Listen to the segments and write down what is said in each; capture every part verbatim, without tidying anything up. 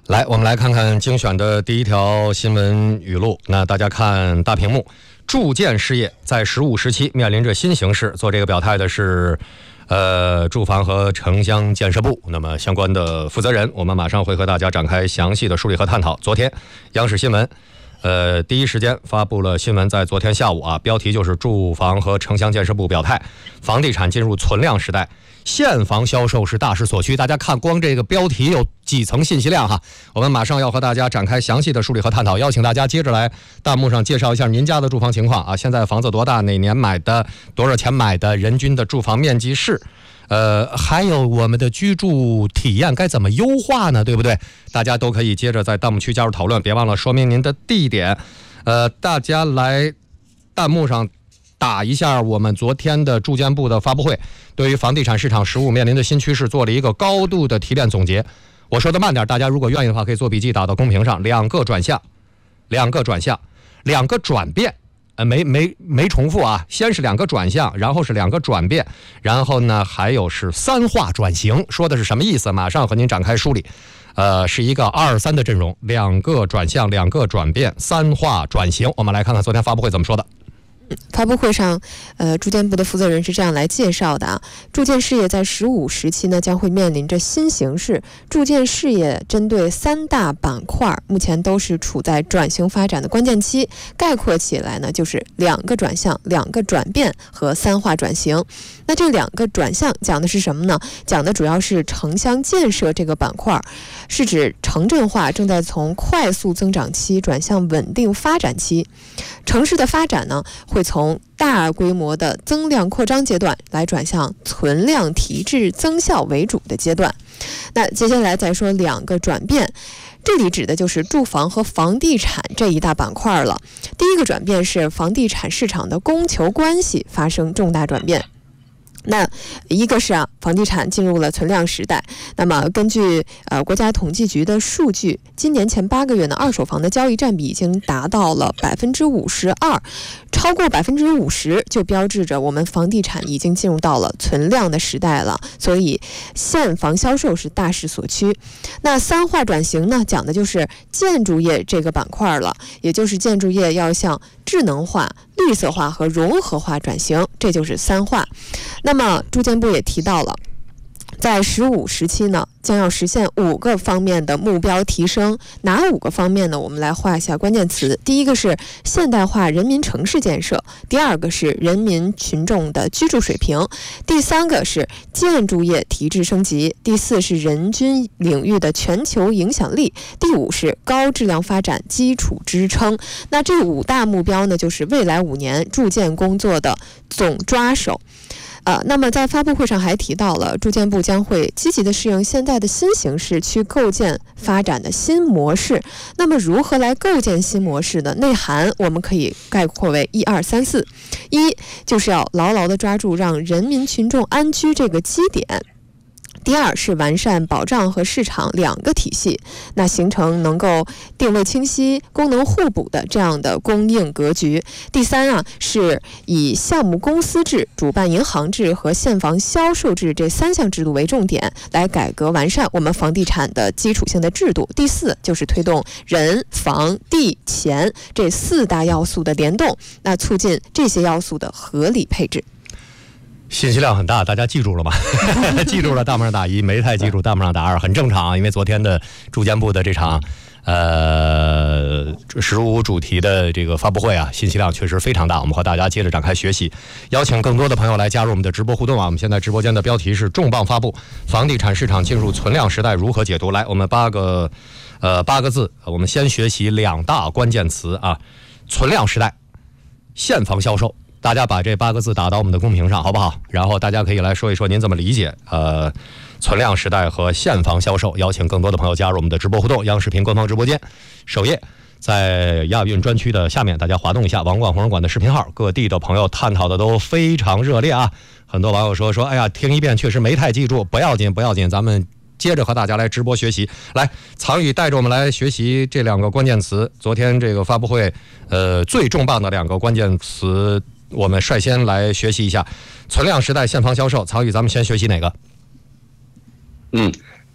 来，我们来看看精选的第一条新闻语录。那大家看大屏幕，住建事业在十五时期面临着新形势。做这个表态的是，呃，住房和城乡建设部。那么相关的负责人，我们马上会和大家展开详细的梳理和探讨。昨天，央视新闻。呃，第一时间发布了新闻，在昨天下午啊，标题就是住房和城乡建设部表态，房地产进入存量时代，现房销售是大势所趋。大家看，光这个标题有几层信息量哈。我们马上要和大家展开详细的梳理和探讨，邀请大家接着来弹幕上介绍一下您家的住房情况啊，现在房子多大，哪年买的，多少钱买的，人均的住房面积是。呃，还有我们的居住体验该怎么优化呢？对不对？大家都可以接着在弹幕区加入讨论，别忘了说明您的地点。呃，大家来弹幕上打一下我们昨天的住建部的发布会，对于房地产市场实务面临的新趋势做了一个高度的提炼总结。我说的慢点，大家如果愿意的话可以做笔记打到公屏上。两个转向，两个转向，两个转变。呃，没没没重复啊！先是两个转向，然后是两个转变，然后呢还有是三化转型，说的是什么意思？马上和您展开梳理。呃，是一个二三的阵容，两个转向，两个转变，三化转型。我们来看看昨天发布会怎么说的。 发布会上，呃，住建部的负责人是这样来介绍的啊：住建事业在十五时期呢，将会面临着新形势。住建事业针对三大板块，目前都是处在转型发展的关键期。概括起来呢，就是两个转向、两个转变和三化转型。那这两个转向讲的是什么呢？讲的主要是城乡建设这个板块，是指城镇化正在从快速增长期转向稳定发展期。城市的发展呢，会从大规模的增量扩张阶段来转向存量提质增效为主的阶段。那接下来再说两个转变，这里指的就是住房和房地产这一大板块了。第一个转变是房地产市场的供求关系发生重大转变。那一个是啊，房地产进入了存量时代。那么根据呃国家统计局的数据，今年前八个月呢，二手房的交易占比已经达到了百分之五十二，超过百分之五十就标志着我们房地产已经进入到了存量的时代了。所以现房销售是大势所趋。那三化转型呢，讲的就是建筑业这个板块了，也就是建筑业要向智能化、绿色化和融合化转型，这就是三化。那么住建部也提到了，在十五时期呢，将要实现五个方面的目标提升。哪五个方面呢？我们来画一下关键词。第一个是现代化人民城市建设，第二个是人民群众的居住水平，第三个是建筑业提质升级，第四是人均领域的全球影响力，第五是高质量发展基础支撑。那这五大目标呢，就是未来五年住建工作的总抓手。呃，那么在发布会上还提到了，住建部将会积极的适应现在的新形势，去构建发展的新模式。那么如何来构建新模式呢？内涵我们可以概括为一二三四。一就是要牢牢的抓住让人民群众安居这个基点。第二是完善保障和市场两个体系，那形成能够定位清晰、功能互补的这样的供应格局。第三啊，是以项目公司制、主办银行制和现房销售制这三项制度为重点，来改革完善我们房地产的基础性的制度。第四就是推动人、房、地、钱这四大要素的联动，那促进这些要素的合理配置。 信息量很大，大家记住了吗？记住了，弹幕上打一；没太记住，弹幕上打二。很正常，因为昨天的住建部的这场呃十五主题的这个发布会啊，信息量确实非常大。我们和大家接着展开学习，邀请更多的朋友来加入我们的直播互动啊！我们现在直播间的标题是重磅发布：房地产市场进入存量时代，如何解读？来，我们八个呃八个字，我们先学习两大关键词啊：存量时代、现房销售。大家把这八个字打到我们的公屏上，好不好？然后大家可以来说一说您怎么理解呃存量时代和现房销售。邀请更多的朋友加入我们的直播互动。央视频官方直播间首页在亚运专区的下面，大家滑动一下王冠红人馆的视频号，各地的朋友探讨的都非常热烈啊！很多网友说说，哎呀，听一遍确实没太记住，不要紧不要紧，咱们接着和大家来直播学习。来，曹宇带着我们来学习这两个关键词。昨天这个发布会，呃，最重磅的两个关键词。我们率先来学习一下存量时代现房销售。曹宇，咱们先学习哪个？ 嗯，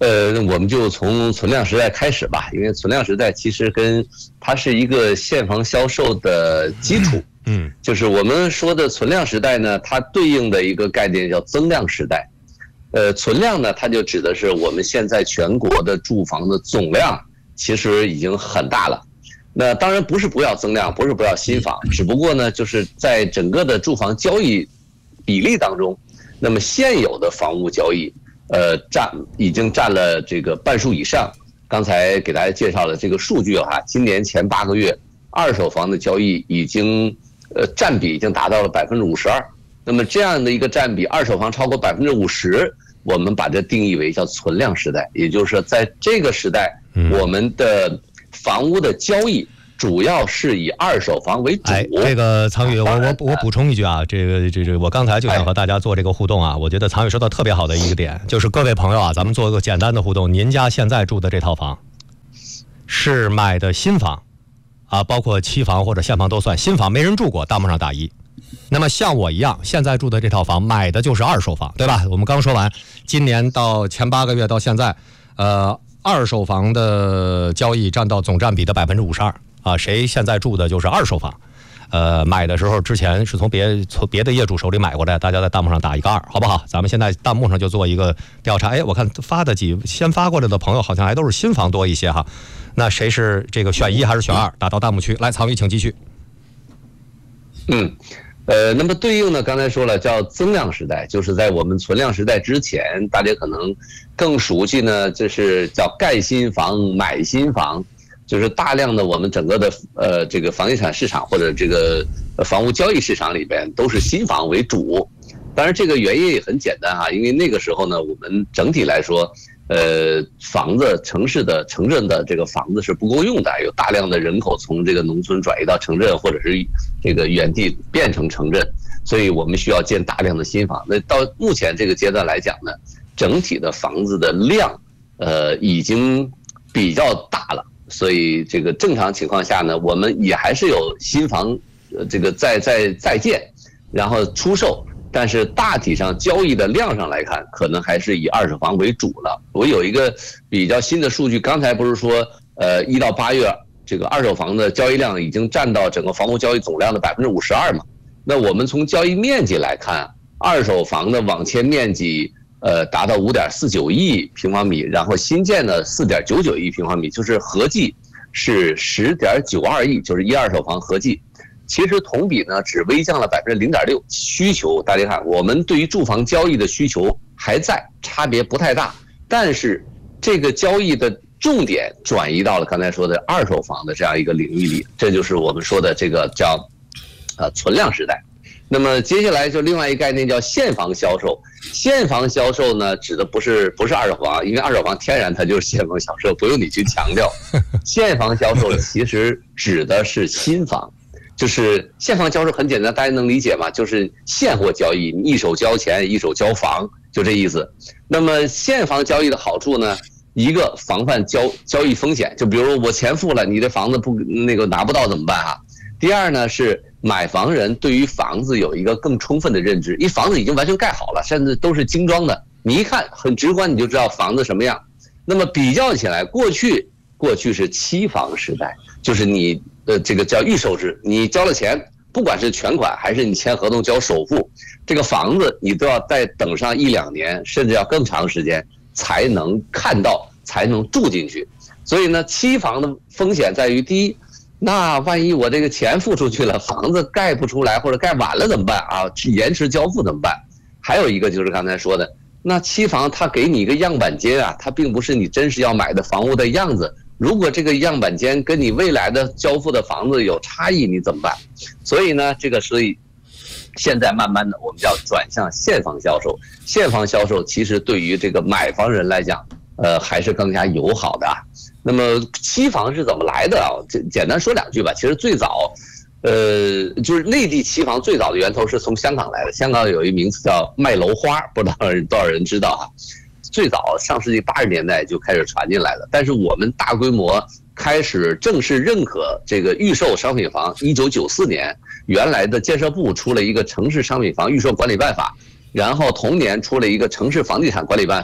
呃，我们就从存量时代开始吧，因为存量时代其实跟它是一个现房销售的基础。 嗯， 就是我们说的存量时代呢，它对应的一个概念叫增量时代。呃，存量呢，它就指的是我们现在全国的住房的总量其实已经很大了。那当然不是不要增量，不是不要新房，只不过呢，就是在整个的住房交易比例当中，那么现有的房屋交易。呃，占已经占了这个半数以上。刚才给大家介绍了这个数据哈，今年前八个月，二手房的交易已经呃占比已经达到了百分之五十二。那么这样的一个占比，二手房超过百分之五十，我们把这定义为叫存量时代，也就是说，在这个时代，我们的房屋的交易。主要是以二手房为主。 哎，这个苍宇，我我我补充一句啊，这个这这我刚才就想和大家做这个互动啊，我觉得苍宇说的特别好的一个点，就是各位朋友啊，咱们做一个简单的互动。您家现在住的这套房是买的新房啊，包括期房或者现房都算，新房没人住过，弹幕上打一。那么像我一样，现在住的这套房买的就是二手房，对吧？我们刚说完，今年到前八个月到现在，呃，二手房的交易占到总占比的百分之五十二。啊，谁现在住的就是二手房，呃，买的时候之前是从别从别的业主手里买过来，大家在弹幕上打一个二，好不好？咱们现在弹幕上就做一个调查，哎，我看发的几先发过来的朋友好像还都是新房多一些哈，那谁是这个选一还是选二？打到弹幕区来，曹宇请继续。 嗯，呃，那么对应呢，刚才说了叫增量时代，就是在我们存量时代之前，大家可能更熟悉呢，就是叫盖新房、买新房。就是大量的我们整个的呃这个房地产市场或者这个房屋交易市场里边都是新房为主，当然这个原因也很简单哈，因为那个时候呢，我们整体来说，呃房子城市的城镇的这个房子是不够用的，有大量的人口从这个农村转移到城镇或者是这个原地变成城镇，所以我们需要建大量的新房。那到目前这个阶段来讲呢，整体的房子的量呃已经比较大了。所以这个正常情况下呢，我们也还是有新房，呃，这个在在在建，然后出售，但是大体上交易的量上来看，可能还是以二手房为主了。我有一个比较新的数据，刚才不是说，呃，一到八月这个二手房的交易量已经占到整个房屋交易总量的百分之五十二嘛？那我们从交易面积来看，二手房的网签面积。呃，达到五点四九亿平方米，然后新建的四点九九亿平方米，就是合计是十点九二亿，就是一二手房合计。其实同比呢，只微降了百分之零点六。需求大家看，我们对于住房交易的需求还在，差别不太大，但是这个交易的重点转移到了刚才说的二手房的这样一个领域里，这就是我们说的这个叫呃存量时代。那么接下来就另外一个概念叫现房销售。现房销售呢，指的不是不是二手房，因为二手房天然它就是现房销售，不用你去强调。现房销售其实指的是新房，就是现房销售很简单，大家能理解吗？就是现货交易，你一手交钱，一手交房，就这意思。那么现房交易的好处呢，一个防范交交易风险，就比如我钱付了，你的房子不那个拿不到怎么办啊？第二呢是。买房人对于房子有一个更充分的认知，一房子已经完全盖好了，甚至都是精装的，你一看很直观，你就知道房子什么样。那么比较起来，过去过去是期房时代，就是你呃这个叫预售制，你交了钱，不管是全款还是你签合同交首付，这个房子你都要再等上一两年，甚至要更长时间才能看到，才能住进去。所以呢，期房的风险在于第一。那万一我这个钱付出去了，房子盖不出来或者盖晚了怎么办啊？延迟交付怎么办？还有一个就是刚才说的，那期房它给你一个样板间啊，它并不是你真实要买的房屋的样子。如果这个样板间跟你未来的交付的房子有差异，你怎么办？所以呢，这个所以现在慢慢的我们要转向现房销售。现房销售其实对于这个买房人来讲，呃，还是更加友好的啊。那么期房是怎么来的啊？简简单说两句吧。其实最早，呃，就是内地期房最早的源头是从香港来的。香港有一名词叫卖楼花，不知道多少人知道啊？最早上世纪八十年代就开始传进来了。但是我们大规模开始正式认可这个预售商品房，一九九四年，原来的建设部出了一个城市商品房预售管理办法，然后同年出了一个城市房地产管理办法。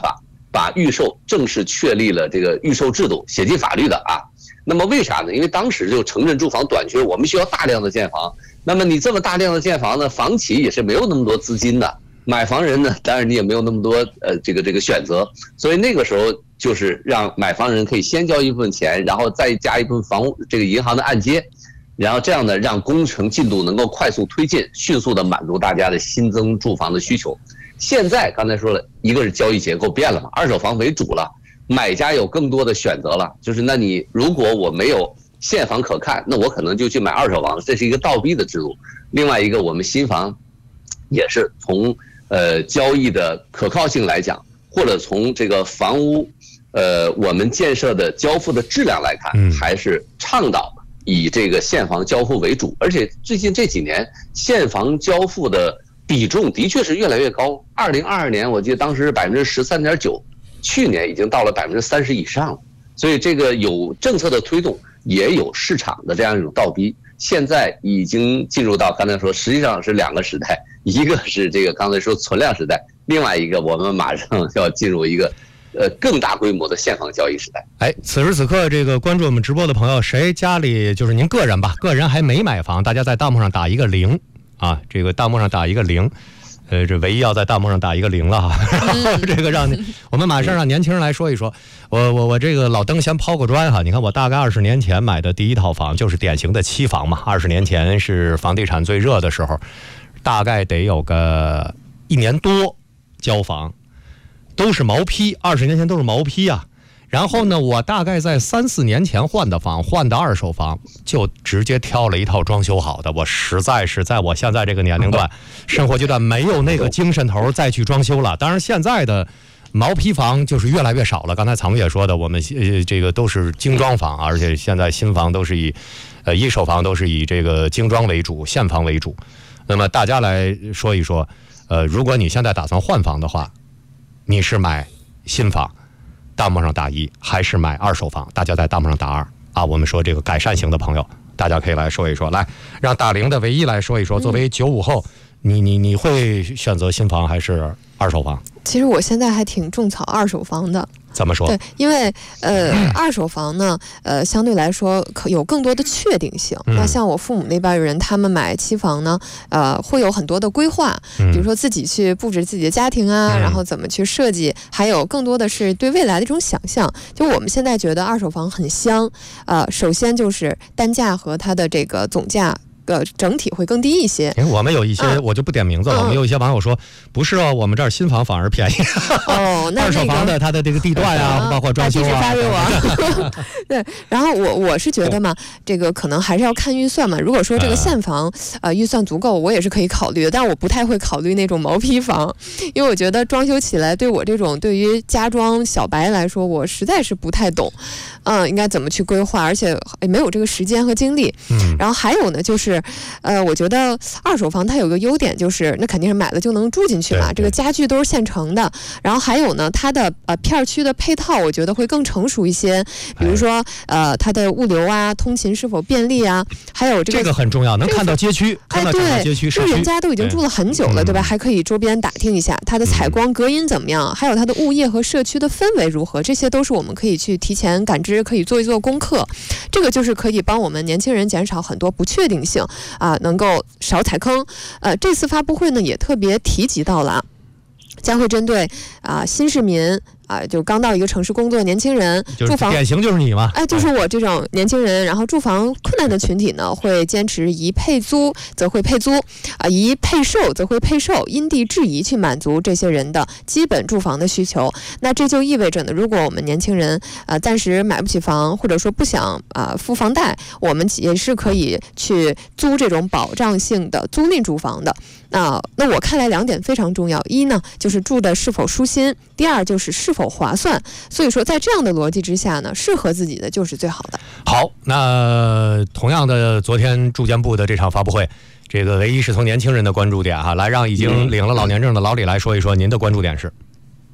把预售正式确立了这个预售制度，写进法律的啊。那么为啥呢？因为当时就城镇住房短缺，我们需要大量的建房。那么你这么大量的建房呢，房企也是没有那么多资金的，买房人呢，当然你也没有那么多呃这个这个选择，所以那个时候就是让买房人可以先交一部分钱，然后再加一部分房屋这个银行的按揭。然后这样呢，让工程进度能够快速推进，迅速的满足大家的新增住房的需求。现在刚才说了，一个是交易结构变了嘛，二手房为主了，买家有更多的选择了。就是那你如果我没有现房可看，那我可能就去买二手房，这是一个倒逼的制度。另外一个，我们新房也是从呃交易的可靠性来讲，或者从这个房屋呃我们建设的交付的质量来看，还是倡导以这个现房交付为主。而且最近这几年现房交付的比重的确是越来越高。二零二二年我记得当时是百分之十三点九，去年已经到了百分之三十以上了。所以这个有政策的推动，也有市场的这样一种倒逼。现在已经进入到刚才说，实际上是两个时代，一个是这个刚才说存量时代，另外一个我们马上要进入一个呃更大规模的现房交易时代。 哎，此时此刻这个关注我们直播的朋友，谁家里就是您个人吧，个人还没买房，大家在弹幕上打一个零啊，这个弹幕上打一个零。呃，这唯一要在弹幕上打一个零了哈，嗯、这个让你，我们马上让年轻人来说一说。我我我这个老登先抛个砖哈，你看我大概二十年前买的第一套房就是典型的期房嘛，二十年前是房地产最热的时候，大概得有个一年多交房，都是毛坯，二十年前都是毛坯啊。然后呢，我大概在三四年前换的房，换的二手房，就直接挑了一套装修好的。我实在是在我现在这个年龄段、生活阶段没有那个精神头再去装修了。当然，现在的毛坯房就是越来越少了。刚才藏也说的，我们呃这个都是精装房，而且现在新房都是以呃一手房都是以这个精装为主，现房为主。那么大家来说一说，呃，如果你现在打算换房的话，你是买新房？弹幕上打一，还是买二手房？大家在弹幕上打二啊！我们说这个改善型的朋友，大家可以来说一说。来，让大龄的唯一来说一说，作为九五后，你你你会选择新房还是二手房？ 其实我现在还挺种草二手房的。 怎么说？ 对，因为呃，二手房呢，呃，相对来说可有更多的确定性。嗯、那像我父母那辈人，他们买期房呢，呃，会有很多的规划，比如说自己去布置自己的家庭啊，嗯、然后怎么去设计，还有更多的是对未来的一种想象。就我们现在觉得二手房很香，呃，首先就是单价和它的这个总价。呃，整体会更低一些。 我们有一些、嗯、我就不点名字了、嗯、我们有一些网友说不是哦，我们这儿新房反而便宜。 哦，那、那个、 二手房的它的这个地段啊，啊包括装修啊。 发给我。对，然后我我是觉得嘛，这个可能还是要看预算嘛。如果说这个现房呃预算足够，我也是可以考虑的，但我不太会考虑那种毛坯房，因为我觉得装修起来对我这种对于家装小白来说，我实在是不太懂，嗯，应该怎么去规划，而且没有这个时间和精力。嗯，然后还有呢，就是。呃，我觉得二手房它有个优点，就是那肯定是买了就能住进去嘛，这个家具都是现成的。然后还有呢，它的呃片区的配套，我觉得会更成熟一些。比如说呃，它的物流啊、通勤是否便利啊，还有这个这个很重要，能看到街区， 哎， 看到街区， 对，人家都已经住了很久了，对吧？还可以周边打听一下它的采光隔音怎么样，还有它的物业和社区的氛围如何，这些都是我们可以去提前感知，可以做一做功课。这个就是可以帮我们年轻人减少很多不确定性啊。能够少踩坑，呃，这次发布会呢也特别提及到了，将会针对啊、呃、新市民。啊，就刚到一个城市工作的年轻人， 住房典型就是你嘛？ 哎，就是我这种年轻人，然后住房困难的群体呢，会坚持宜配租则会配租，啊，宜配售则会配售，因地制宜去满足这些人的基本住房的需求。那这就意味着呢，如果我们年轻人呃暂时买不起房，或者说不想啊、呃、付房贷，我们也是可以去租这种保障性的租赁住房的。那那我看来两点非常重要，一呢就是住的是否舒心，第二就是是否划算。所以说在这样的逻辑之下呢，适合自己的就是最好的。 好，那同样的昨天住建部的这场发布会，这个唯一是从年轻人的关注点哈，来让已经领了老年证的老李来说一说您的关注点是。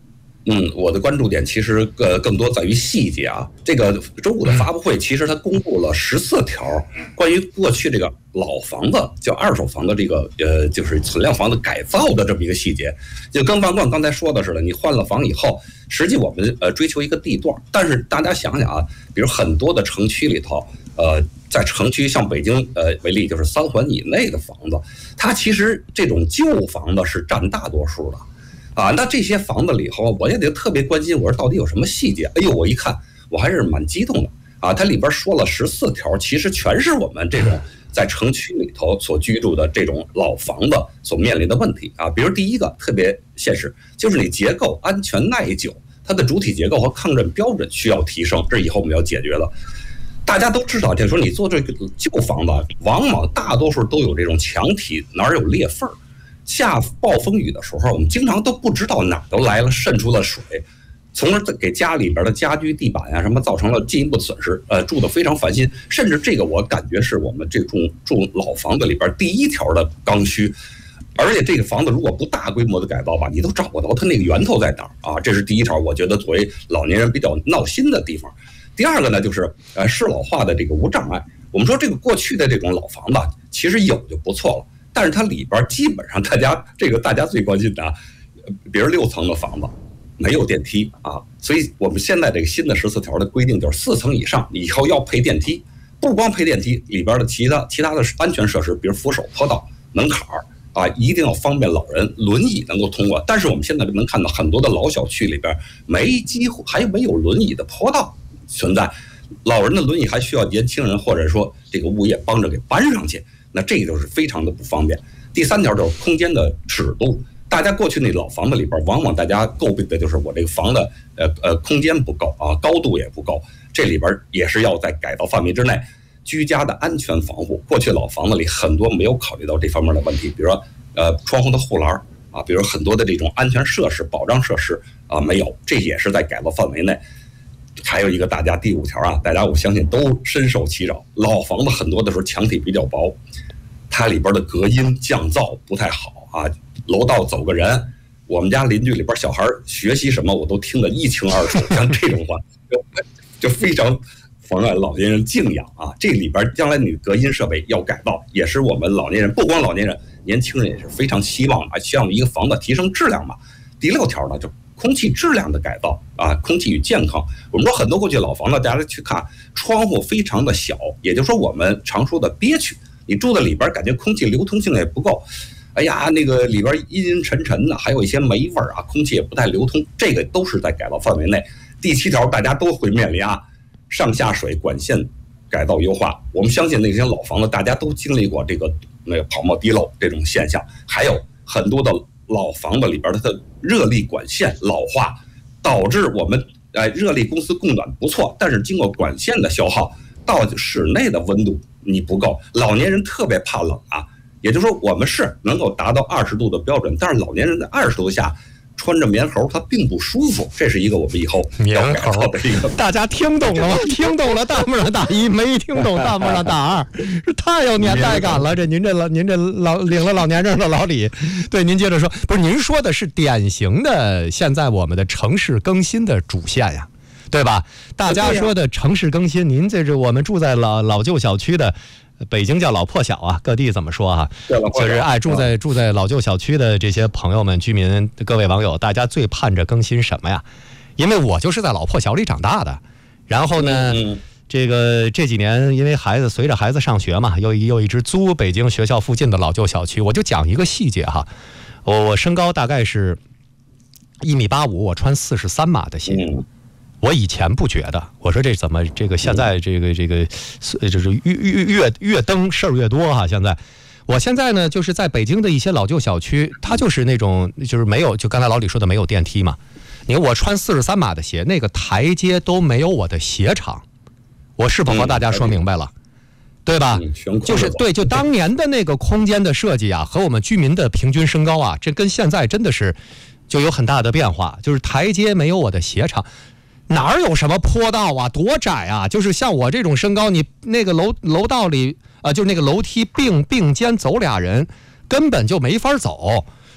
嗯，我的关注点其实呃更多在于细节啊。这个周五的发布会，其实它公布了十四条关于过去这个老房子叫二手房的这个呃就是存量房的改造的这么一个细节。就跟王冠刚才说的似的，你换了房以后，实际我们呃追求一个地段，但是大家想想啊，比如很多的城区里头，呃，在城区像北京呃为例，就是三环以内的房子，它其实这种旧房子是占大多数的。啊，那这些房子里头，我也得特别关心，我说到底有什么细节？哎呦，我一看，我还是蛮激动的啊！它里边说了十四条，其实全是我们这种在城区里头所居住的这种老房子所面临的问题啊。比如第一个特别现实，就是你结构安全耐久，它的主体结构和抗震标准需要提升，这以后我们要解决的。大家都知道，就是说你做这个旧房子，往往大多数都有这种墙体哪儿有裂缝儿。下暴风雨的时候，我们经常都不知道哪都来了渗出了水，从而给家里边的家居地板啊什么造成了进一步损失，呃，住得非常烦心。甚至这个我感觉是我们这种住老房子里边第一条的刚需。而且这个房子如果不大规模的改造吧，你都找不到它那个源头在哪儿啊，这是第一条，我觉得作为老年人比较闹心的地方。第二个呢，就是呃适老化的这个无障碍。我们说这个过去的这种老房子其实有就不错了。但是它里边基本上大家这个大家最关心的啊，比如六层的房子没有电梯啊，所以我们现在这个新的十四条的规定就是四层以上以后要配电梯，不光配电梯，里边的其他其他的安全设施，比如扶手、坡道、门槛儿啊，一定要方便老人轮椅能够通过。但是我们现在能看到很多的老小区里边没几乎还没有轮椅的坡道存在，老人的轮椅还需要年轻人或者说这个物业帮着给搬上去。那这个就是非常的不方便。第三条就是空间的尺度，大家过去那老房子里边，往往大家诟病的就是我这个房子，呃呃，空间不够啊，高度也不够。这里边也是要在改造范围之内，居家的安全防护。过去老房子里很多没有考虑到这方面的问题，比如说呃窗户的护栏啊，比如很多的这种安全设施、保障设施啊没有，这也是在改造范围内。还有一个大家第五条啊，大家我相信都深受其扰，老房子很多的时候墙体比较薄。它里边的隔音降噪不太好啊，楼道走个人，我们家邻居里边小孩学习什么我都听得一清二楚，像这种话就非常妨碍老年人静养啊。这里边将来你隔音设备要改造，也是我们老年人，不光老年人，年轻人也是非常希望啊，希望一个房子提升质量嘛。第六条呢，就空气质量的改造啊，空气与健康。我们说很多过去老房子，大家去看窗户非常的小，也就是说我们常说的憋屈。你住在里边，感觉空气流通性也不够，哎呀，那个里边阴阴沉沉的，还有一些霉味啊，空气也不太流通，这个都是在改造范围内。第七条，大家都会面临啊，上下水管线改造优化。我们相信那些老房子，大家都经历过这个那个跑冒滴漏这种现象，还有很多的老房子里边它的热力管线老化，导致我们呃热力公司供暖不错，但是经过管线的消耗，到室内的温度你不够，老年人特别怕冷啊。也就是说，我们是能够达到二十度的标准，但是老年人在二十度下穿着棉猴，他并不舒服，这是一个我们以后要改造的一个。 大家听懂了吗？听懂了，弹幕上打一；没听懂，弹幕上打二。这太有年代感了，这您这老您这老领了老年人的老礼。对，您接着说，不是您说的是典型的现在我们的城市更新的主线呀。对吧？大家说的城市更新，您这是我们住在老老旧小区的，北京叫老破小啊，各地怎么说啊？就是爱住在住在老旧小区的这些朋友们、居民、各位网友，大家最盼着更新什么呀？因为我就是在老破小里长大的，然后呢，这个这几年因为孩子随着孩子上学嘛，又又一直租北京学校附近的老旧小区，我就讲一个细节哈，我我身高大概是一米八五，我穿四十三码的鞋。我以前不觉得，我说这怎么这个现在这个这个就是越越越越登事儿越多哈。现在，我现在呢就是在北京的一些老旧小区，它就是那种就是没有，就刚才老李说的没有电梯嘛。你看我穿四十三码的鞋，那个台阶都没有我的鞋长，我是否和大家说明白了？对吧？就是对，就当年的那个空间的设计啊，和我们居民的平均身高啊，这跟现在真的是就有很大的变化。就是台阶没有我的鞋长。哪儿有什么坡道啊，多窄啊！就是像我这种身高，你那个楼楼道里啊、呃，就是那个楼梯并并肩走俩人，根本就没法走。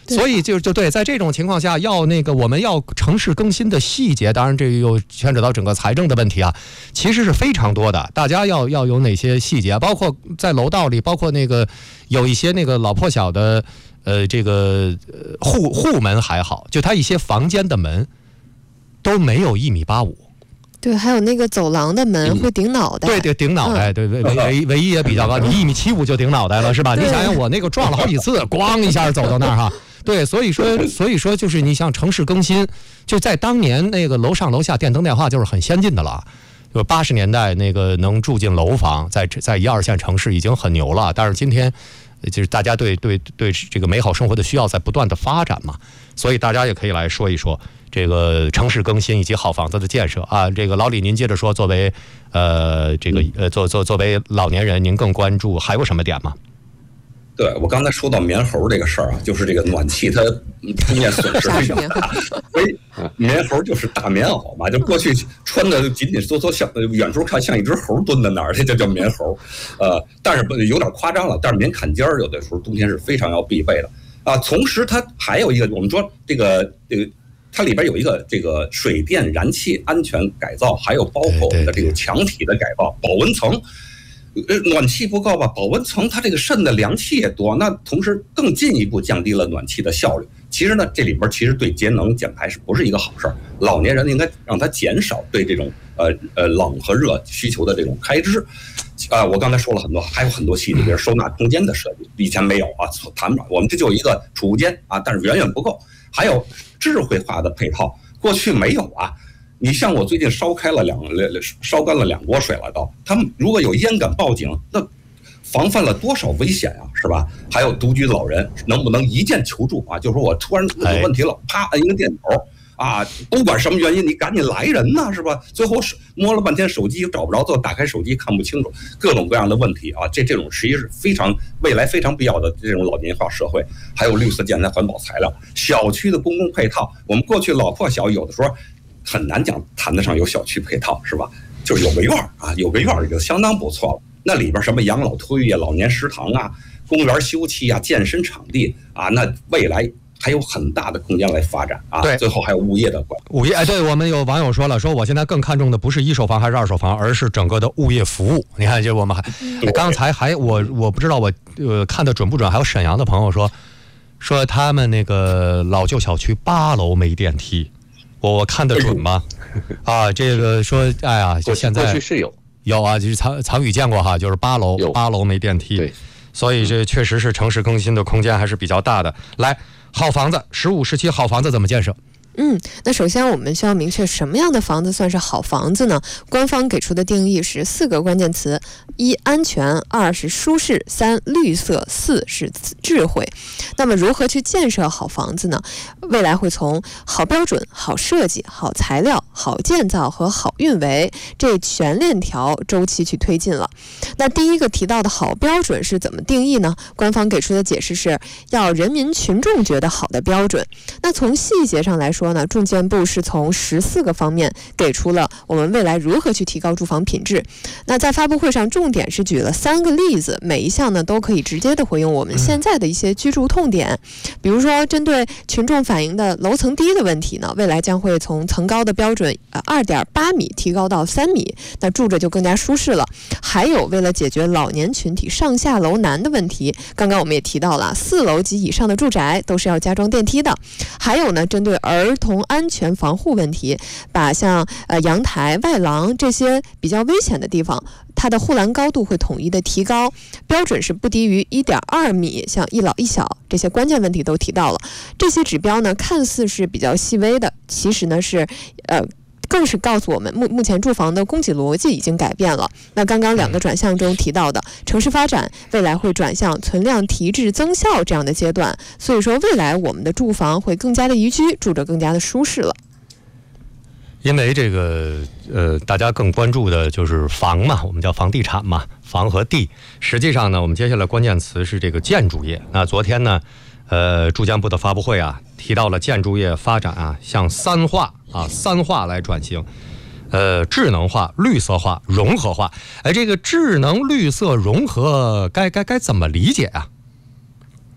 所以就就对，在这种情况下，要那个我们要城市更新的细节，当然这又牵扯到整个财政的问题啊，其实是非常多的。大家要要有哪些细节，包括在楼道里，包括那个有一些那个老破小的呃这个呃户户门还好，就它一些房间的门都没有一米八五。 对，还有那个走廊的门会顶脑袋， 对对，顶脑袋， 嗯、 对唯唯唯一也比较高，你一米七五就顶脑袋了，是吧？你想想我那个撞了好几次，咣一下走到那儿哈。对，所以说所以说就是你像城市更新，就在当年那个楼上楼下电灯电话就是很先进的了。就八十年代那个能住进楼房，在在一二线城市已经很牛了，但是今天就是大家对对对这个美好生活的需要在不断的发展嘛，所以大家也可以来说一说这个城市更新以及好房子的建设啊。这个老李您接着说，作为呃这个呃作作作为老年人，您更关注还有什么点吗？ 对，我刚才说到棉猴这个事儿啊，就是这个暖气它出现损失非常大，所以棉猴就是大棉袄嘛，就过去穿的紧紧缩缩，像远处看像一只猴蹲在那儿，这就叫棉猴。呃，但是有点夸张了，但是棉坎肩儿有的时候冬天是非常要必备的啊。同时它还有一个，我们说这个这个。它里边有一个这个水电燃气安全改造，还有包括我们的这个墙体的改造、保温层。呃，暖气不够吧？保温层它这个渗的凉气也多，那同时更进一步降低了暖气的效率。其实呢，这里边其实对节能减排是不是一个好事儿？老年人应该让他减少对这种呃呃冷和热需求的这种开支。啊、呃，我刚才说了很多，还有很多细节，比如收纳空间的设计，以前没有啊，谈不上。我们这就有一个储物间啊，但是远远不够。还有智慧化的配套，过去没有啊。你像我最近烧开了两烧干了两锅水了都，他们如果有烟感报警，那防范了多少危险啊，是吧？还有独居老人能不能一键求助啊？就是说我突然有问题了，啪摁一个电筒啊，不管什么原因，你赶紧来人呐，是吧？最后摸了半天手机找不着，最后打开手机看不清楚，各种各样的问题啊，这这种实际是非常未来非常必要的这种老年化社会。还有绿色建材、环保材料、小区的公共配套，我们过去老破小有的时候很难讲谈得上有小区配套，是吧？就是有个院儿啊，有个院儿就相当不错了。那里边什么养老托育啊、老年食堂啊、公园休憩啊、健身场地啊，那未来还有很大的空间来发展啊。 对， 最后还有物业的管物业。哎，对，我们有网友说了，说我现在更看重的不是一手房还是二手房，而是整个的物业服务。你看，就我们还、嗯、刚才还我我不知道我呃看的准不准，还有沈阳的朋友说说他们那个老旧小区八楼没电梯。我我看得准吗？啊，这个说，哎呀，就现在过去是有有啊，就是曹曹宇见过哈，就是八楼八楼没电梯， 对， 所以这确实是城市更新的空间还是比较大的。来，好房子，十五时期好房子怎么建设？ 嗯，那首先我们需要明确什么样的房子算是好房子呢？官方给出的定义是四个关键词：一、安全；二是舒适；三、绿色；四是智慧。那么如何去建设好房子呢？未来会从好标准、好设计、好材料、好建造和好运维这全链条周期去推进了。那第一个提到的好标准是怎么定义呢？官方给出的解释是要人民群众觉得好的标准。那从细节上来说呢，住建部是从十四个方面给出了我们未来如何去提高住房品质。那在发布会上重点是举了三个例子，每一项呢都可以直接的回应我们现在的一些居住痛点。比如说针对群众反映的楼层低的问题呢，未来将会从层高的标准呃二点八米提高到三米，那住着就更加舒适了。还有为了解决老年群体上下楼难的问题，刚刚我们也提到了四楼及以上的住宅都是要加装电梯的。还有呢，针对儿童安全防护问题，把像呃阳台、外廊这些比较危险的地方，它的护栏高度会统一的提高，标准是不低于 一点二米，像一老一小这些关键问题都提到了。这些指标呢看似是比较细微的，其实呢是呃更是告诉我们目目前住房的供给逻辑已经改变了。那刚刚两个转向中提到的城市发展未来会转向存量提质增效这样的阶段，所以说未来我们的住房会更加的宜居，住着更加的舒适了。 因为这个呃，大家更关注的就是房嘛，我们叫房地产嘛，房和地。实际上呢，我们接下来关键词是这个建筑业。那昨天呢，呃，住建部的发布会啊，提到了建筑业发展啊，向三化啊三化来转型，呃，智能化、绿色化、融合化。哎，这个智能、绿色、融合该该该怎么理解啊？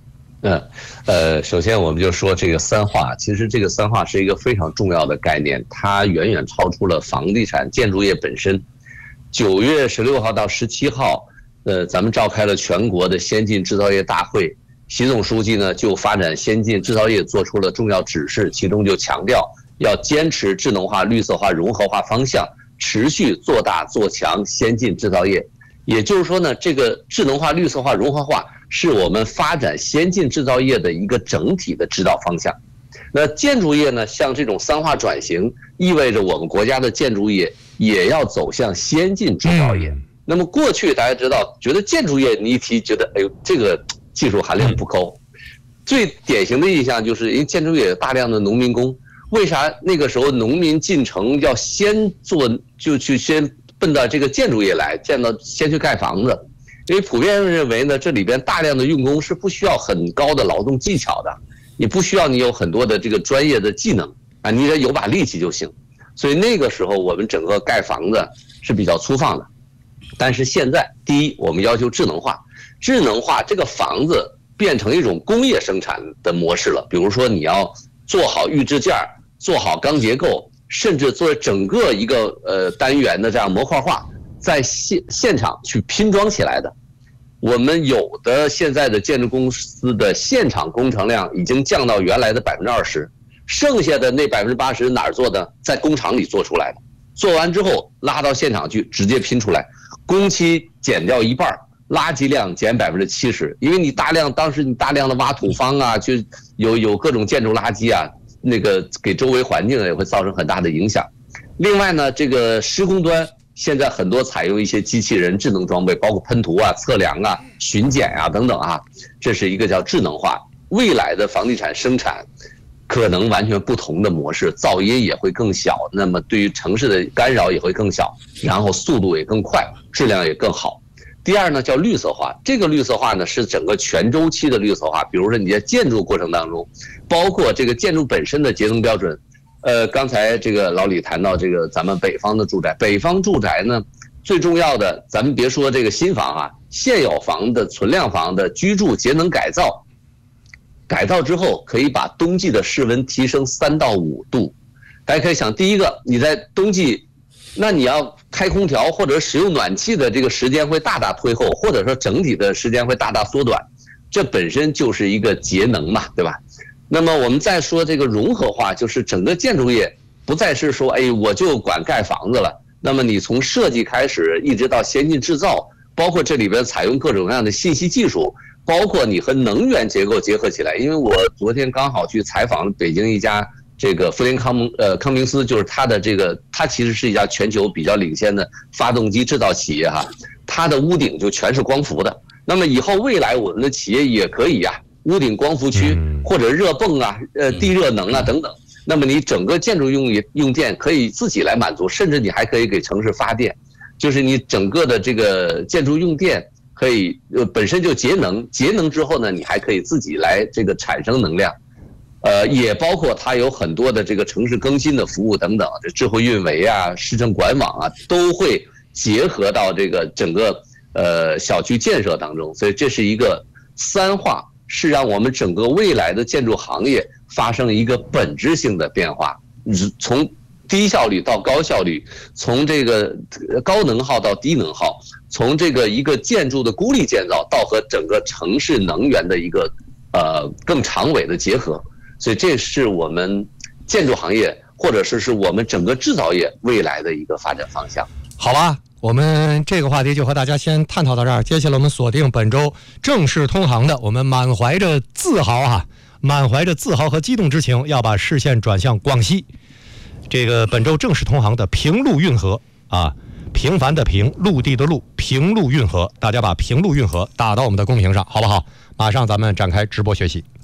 嗯，呃，首先我们就说这个三化，其实这个三化是一个非常重要的概念，它远远超出了房地产建筑业本身。九月十六号到十七号，呃，咱们召开了全国的先进制造业大会，习总书记呢就发展先进制造业做出了重要指示，其中就强调要坚持智能化、绿色化、融合化方向，持续做大做强先进制造业。也就是说呢，这个智能化、绿色化、融合化是我们发展先进制造业的一个整体的指导方向。那建筑业呢，像这种三化转型，意味着我们国家的建筑业也要走向先进制造业。那么过去大家知道，觉得建筑业你一提，觉得哎呦这个技术含量不高。最典型的印象就是，因为建筑业有大量的农民工，为啥那个时候农民进城要先做，就去先奔到这个建筑业来，见到先去盖房子？因为普遍认为呢，这里边大量的用工是不需要很高的劳动技巧的，你不需要你有很多的这个专业的技能啊，你只有把力气就行。所以那个时候我们整个盖房子是比较粗放的。但是现在，第一，我们要求智能化，智能化这个房子变成一种工业生产的模式了。比如说，你要做好预制件，做好钢结构，甚至做整个一个呃单元的这样模块化，在现现场去拼装起来的。我们有的现在的建筑公司的现场工程量已经降到原来的百分之二十，剩下的那百分之八十哪儿做的？在工厂里做出来的。做完之后拉到现场去，直接拼出来，工期减掉一半，垃圾量减百分之七十。因为你大量当时你大量的挖土方啊，就有有各种建筑垃圾啊，那个给周围环境也会造成很大的影响。另外呢，这个施工端现在很多采用一些机器人智能装备，包括喷涂啊、测量啊、巡检啊等等啊，这是一个叫智能化。未来的房地产生产可能完全不同的模式，噪音也会更小，那么对于城市的干扰也会更小，然后速度也更快，质量也更好。第二呢，叫绿色化，这个绿色化呢是整个全周期的绿色化，比如说你在建筑过程当中，包括这个建筑本身的节能标准。呃，刚才这个老李谈到这个咱们北方的住宅，北方住宅呢最重要的，咱们别说这个新房啊，现有房的存量房的居住节能改造。改造之后可以把冬季的室温提升三到五度，大家可以想，第一个，你在冬季，那你要开空调或者使用暖气的这个时间会大大推后，或者说整体的时间会大大缩短，这本身就是一个节能嘛，对吧？那么我们再说这个融合化，就是整个建筑业不再是说，哎，我就管盖房子了，那么你从设计开始一直到先进制造，包括这里边采用各种各样的信息技术。包括你和能源结构结合起来，因为我昨天刚好去采访北京一家这个富联康呃康明斯，就是它的这个，它其实是一家全球比较领先的发动机制造企业哈，它的屋顶就全是光伏的。那么以后未来我们的企业也可以呀、啊，屋顶光伏区或者热泵啊、呃地热能啊等等，那么你整个建筑用用电可以自己来满足，甚至你还可以给城市发电，就是你整个的这个建筑用电。可以呃本身就节能，节能之后呢，你还可以自己来这个产生能量，呃，也包括它有很多的这个城市更新的服务等等，这智慧运维啊、市政管网啊，都会结合到这个整个呃小区建设当中，所以这是一个三化，是让我们整个未来的建筑行业发生一个本质性的变化，从低效率到高效率，从这个高能耗到低能耗，从这个一个建筑的孤立建造到和整个城市能源的一个呃更长尾的结合，所以这是我们建筑行业或者是是我们整个制造业未来的一个发展方向。 好吧，我们这个话题就和大家先探讨到这儿，接下来我们锁定本周正式通航的，我们满怀着自豪啊，满怀着自豪和激动之情，要把视线转向广西。这个本周正式通航的平陆运河啊，平凡的平，陆地的陆，平陆运河，大家把平陆运河打到我们的公屏上，好不好？马上咱们展开直播学习。